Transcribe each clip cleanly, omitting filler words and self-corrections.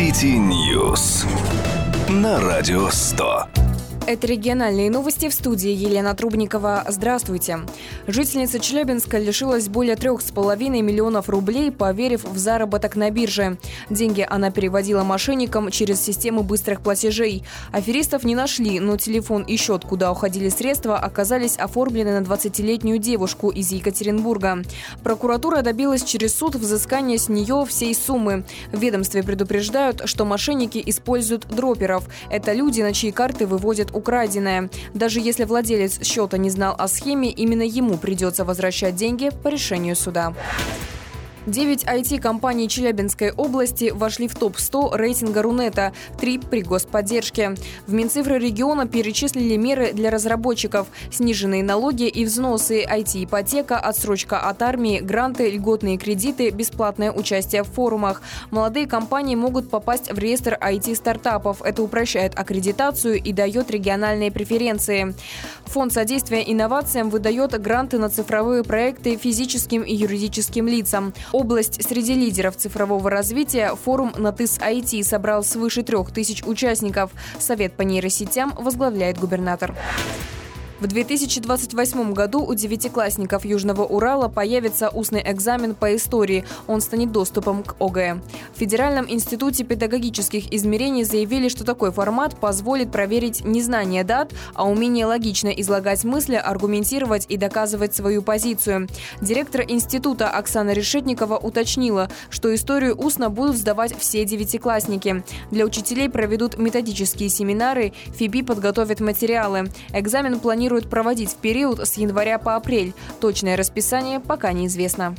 Сити Ньюс на Радио 100. Это региональные новости, в студии Елена Трубникова. Здравствуйте. Жительница Челябинска лишилась более 3,5 миллионов рублей, поверив в заработок на бирже. Деньги она переводила мошенникам через систему быстрых платежей. Аферистов не нашли, но телефон и счет, куда уходили средства, оказались оформлены на 20-летнюю девушку из Екатеринбурга. Прокуратура добилась через суд взыскания с нее всей суммы. В ведомстве предупреждают, что мошенники используют дроперов. Это люди, на чьи карты выводят украденное. Даже если владелец счета не знал о схеме, именно ему придется возвращать деньги по решению суда. 9 IT-компаний Челябинской области вошли в топ-100 рейтинга Рунета, 3 при господдержке. В Минцифры региона перечислили меры для разработчиков: сниженные налоги и взносы, IT-ипотека, отсрочка от армии, гранты, льготные кредиты, бесплатное участие в форумах. Молодые компании могут попасть в реестр IT-стартапов. Это упрощает аккредитацию и дает региональные преференции. Фонд содействия инновациям выдает гранты на цифровые проекты физическим и юридическим лицам. Область среди лидеров цифрового развития. Форум «Натыс IT» собрал свыше 3000 участников. Совет по нейросетям возглавляет губернатор. В 2028 году у девятиклассников Южного Урала появится устный экзамен по истории. Он станет доступом к ОГЭ. В Федеральном институте педагогических измерений заявили, что такой формат позволит проверить не знание дат, а умение логично излагать мысли, аргументировать и доказывать свою позицию. Директор института Оксана Решетникова уточнила, что историю устно будут сдавать все девятиклассники. Для учителей проведут методические семинары, ФИБИ подготовят материалы. Экзамен планируют проводить в период с января по апрель. Точное расписание пока неизвестно.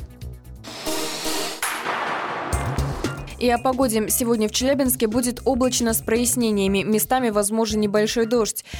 И о погоде. Сегодня в Челябинске будет облачно с прояснениями. Местами возможен небольшой дождь.